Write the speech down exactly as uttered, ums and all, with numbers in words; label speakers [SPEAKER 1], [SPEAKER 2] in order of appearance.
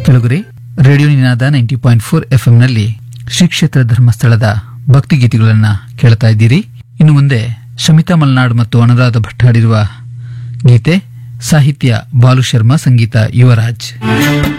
[SPEAKER 1] ಕೆಳಗರೆ ರೇಡಿಯೋ ನಿನಾದ ninety point four F M ನಲ್ಲಿ ಶ್ರೀ ಕ್ಷೇತ್ರ ಧರ್ಮಸ್ಥಳದ ಭಕ್ತಿಗೀತೆಗಳನ್ನ ಕೇಳ್ತಾ ಇದ್ದೀರಿ. ಇನ್ನು ಮುಂದೆ ಶಮಿತಾ ಮಲ್ನಾಡ್ ಮತ್ತು ಅನುರಾಧ ಭಟ್ ಹಾಡಿರುವ ಗೀತೆ, ಸಾಹಿತ್ಯ ಬಾಲು ಶರ್ಮಾ, ಸಂಗೀತ ಯುವರಾಜ್.